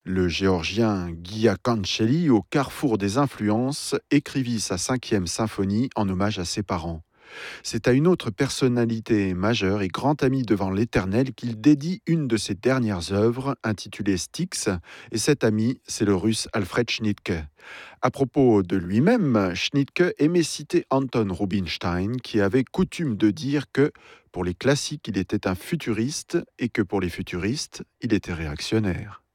Le géorgien Gia Cancelli, au carrefour des influences, écrivit sa cinquième symphonie en hommage à ses parents. C'est à une autre personnalité majeure et grand ami devant l'Éternel qu'il dédie une de ses dernières œuvres, intitulée Styx, et cet ami, c'est le russe Alfred Schnittke. À propos de lui-même, Schnittke aimait citer Anton Rubinstein, qui avait coutume de dire que, pour les classiques, il était un futuriste et que pour les futuristes, il était réactionnaire.